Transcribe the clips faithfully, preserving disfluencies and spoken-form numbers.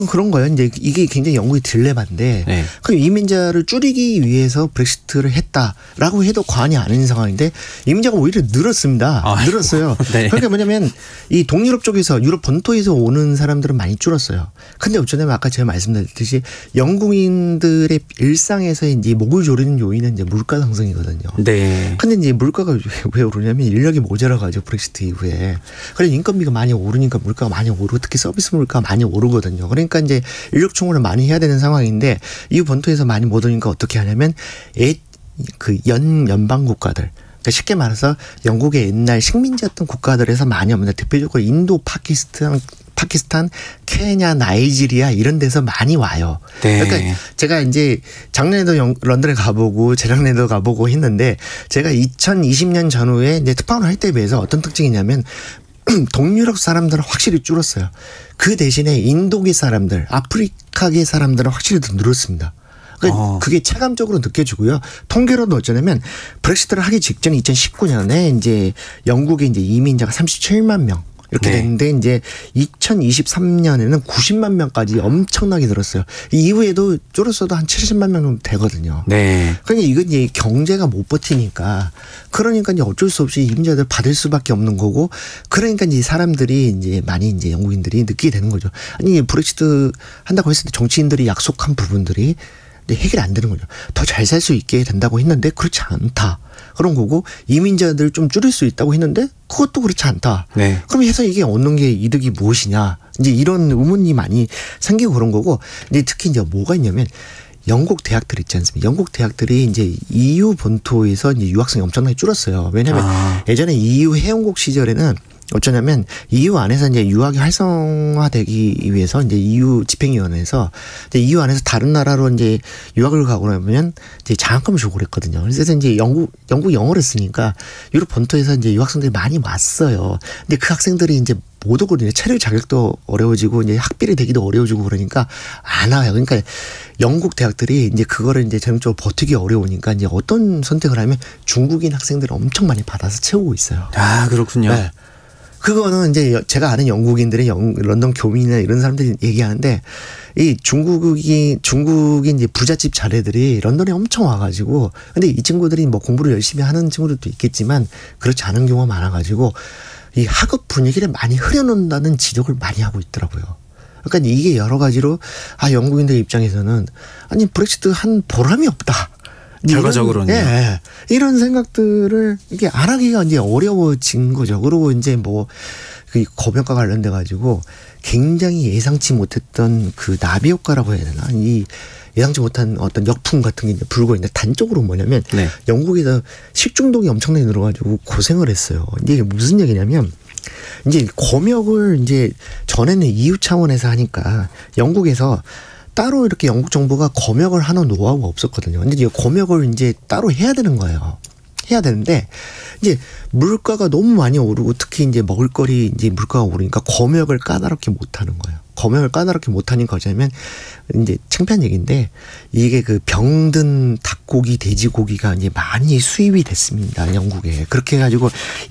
그런 거예요. 이제 이게 굉장히 영국의 딜레마인데, 네. 그 이민자를 줄이기 위해서 브렉시트를 했다라고 해도 과언이 아닌 상황인데 이민자가 오히려 늘었습니다. 아, 늘었어요. 네. 그러니까 뭐냐면 이 동유럽 쪽에서 유럽 본토에서 오는 사람들은 많이 줄었어요. 근데 어쩌냐면 아까 제가 말씀드렸듯이 영국인들의 일상에서 이제 목을 조르는 요인은 이제 물가 상승이거든요. 네. 근데 이제 물가가 왜 오르냐면 인력이 모자라가지고 브렉시트 이후에. 그래서 인건비가 많이 오르니까 물가가 많이 오르고 특히 서비스 물가가 많이 오르거든요. 그러니까 이제 인력 충원을 많이 해야 되는 상황인데 이 본토에서 많이 못 오니까 어떻게 하냐면 그 연 연방 국가들. 그러니까 쉽게 말해서 영국의 옛날 식민지였던 국가들에서 많이 옵니다. 대표적으로 인도, 파키스탄, 파키스탄, 케냐, 나이지리아 이런 데서 많이 와요. 네. 그러니까 제가 이제 작년에도 영, 런던에 가보고 재작년에도 가보고 했는데 제가 이천이십 년 전후에 이제 특파원을 할 때에 비해서 어떤 특징이냐면 동유럽 사람들은 확실히 줄었어요. 그 대신에 인도계 사람들, 아프리카계 사람들은 확실히 더 늘었습니다. 어. 그게 체감적으로 느껴지고요. 통계로도 어쩌냐면 브렉시트를 하기 직전 이천십구 년에 이제 영국의 이제 이민자가 삼십칠만 명. 이렇게 네. 됐는데 이제 이천이십삼 년에는 구십만 명까지 엄청나게 늘었어요. 이후에도 줄었어도 한 칠십만 명 정도 되거든요. 네. 그러니까 이건 이제 경제가 못 버티니까 그러니까 이제 어쩔 수 없이 이민자들 받을 수밖에 없는 거고 그러니까 이제 사람들이 이제 많이 이제 영국인들이 느끼게 되는 거죠. 아니 브렉시트 한다고 했을 때 정치인들이 약속한 부분들이 해결이 안 되는 거죠. 더 잘 살 수 있게 된다고 했는데 그렇지 않다. 그런 거고 이민자들 좀 줄일 수 있다고 했는데 그것도 그렇지 않다. 네. 그럼 해서 이게 얻는 게 이득이 무엇이냐. 이제 이런 의문이 많이 생기고 그런 거고 이제 특히 이제 뭐가 있냐면 영국 대학들 있지 않습니까? 영국 대학들이 이제 이유 본토에서 이제 유학생이 엄청나게 줄었어요. 왜냐하면 아. 예전에 이유 회원국 시절에는 어쩌냐면 이유 안에서 이제 유학이 활성화되기 위해서 이제 이유 집행위원회에서 이제 이유 안에서 다른 나라로 이제 유학을 가고 나면 이제 장학금을 주고 그랬거든요. 그래서 이제 영국 영국 영어를 쓰니까 유럽 본토에서 이제 유학생들이 많이 왔어요. 근데 그 학생들이 이제 못 오거든요. 체류 자격도 어려워지고 이제 학비를 대기도 어려워지고 그러니까 안 와요. 그러니까 영국 대학들이 이제 그거를 이제 전형적으로 버티기 어려우니까 이제 어떤 선택을 하면 중국인 학생들을 엄청 많이 받아서 채우고 있어요. 아, 그렇군요. 네. 그거는 이제 제가 아는 영국인들의 영, 런던 교민이나 이런 사람들이 얘기하는데 이 중국이 중국인 이제 부잣집 자녀들이 런던에 엄청 와가지고 근데 이 친구들이 뭐 공부를 열심히 하는 친구들도 있겠지만 그렇지 않은 경우가 많아가지고 이 학업 분위기를 많이 흐려놓는다는 지적을 많이 하고 있더라고요. 그러니까 이게 여러 가지로 아 영국인들 입장에서는 아니 브렉시트 한 보람이 없다. 결과적으로는 이런, 예, 이런 생각들을 이게 안 하기가 이제 어려워진 거죠. 그리고 이제 뭐 그 검역과 관련돼 가지고 굉장히 예상치 못했던 그 나비 효과라고 해야 되나 이 예상치 못한 어떤 역풍 같은 게 이제 불고 있는데 단적으로 뭐냐면 네. 영국에서 식중독이 엄청나게 늘어가지고 고생을 했어요. 이게 무슨 얘기냐면 이제 검역을 이제 전에는 이유 차원에서 하니까 영국에서 따로 이렇게 영국 정부가 검역을 하는 노하우가 없었거든요. 근데 이제 검역을 이제 따로 해야 되는 거예요. 해야 되는데 이제 물가가 너무 많이 오르고 특히 이제 먹을거리 이제 물가가 오르니까 검역을 까다롭게 못 하는 거예요. 검역을 까다롭게 못 하니까 어쩌면 이제 창피한 얘기인데 이게 그 병든 닭고기, 돼지고기가 이제 많이 수입이 됐습니다. 영국에. 그렇게 해가지고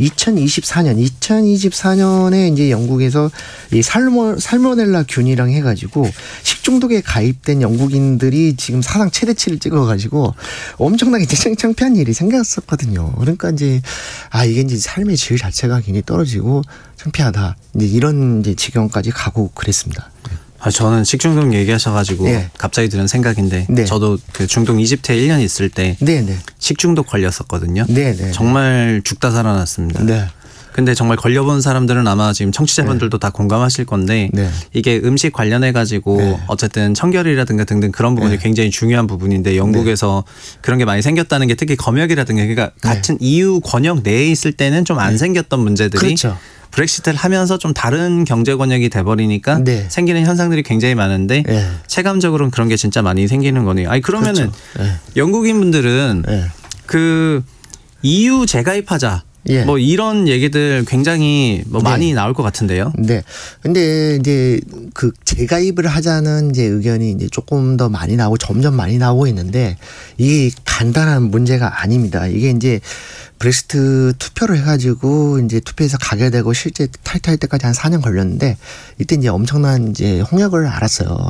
이천이십사 년, 이천이십사 년에 이제 영국에서 이 살모, 살모넬라 균이랑 해가지고 식중독에 가입된 영국인들이 지금 사상 최대치를 찍어가지고 엄청나게 창피한 일이 생겼었거든요. 그러니까 이제 아 이게 이제 삶의 질 자체가 굉장히 떨어지고 창피하다. 이제 이런 이제 지경까지 가고 그랬습니다. 아, 저는 식중독 얘기하셔가지고 네. 갑자기 드는 생각인데 네. 저도 그 중동 이집트에 일 년 있을 때 네네. 식중독 걸렸었거든요. 네네. 정말 죽다 살아났습니다. 네. 근데 정말 걸려본 사람들은 아마 지금 청취자분들도 네. 다 공감하실 건데 네. 이게 음식 관련해가지고 네. 어쨌든 청결이라든가 등등 그런 부분이 네. 굉장히 중요한 부분인데 영국에서 네. 그런 게 많이 생겼다는 게 특히 검역이라든가 그러니까 네. 같은 이유 권역 내에 있을 때는 좀 안 네. 생겼던 문제들이 그렇죠. 브렉시트를 하면서 좀 다른 경제 권역이 돼버리니까 네. 생기는 현상들이 굉장히 많은데 네. 체감적으로는 그런 게 진짜 많이 생기는 거네요. 아니 그러면은 그렇죠. 네. 영국인 분들은 네. 그 이유 재가입하자 예. 뭐 이런 얘기들 굉장히 뭐 많이 네. 나올 것 같은데요. 네. 근데 이제 그 재가입을 하자는 이제 의견이 이제 조금 더 많이 나오고 점점 많이 나오고 있는데 이게 간단한 문제가 아닙니다. 이게 이제 브렉시트 투표를 해가지고 이제 투표해서 가게 되고 실제 탈퇴할 때까지 한 사 년 걸렸는데 이때 이제 엄청난 이제 홍역을 알았어요.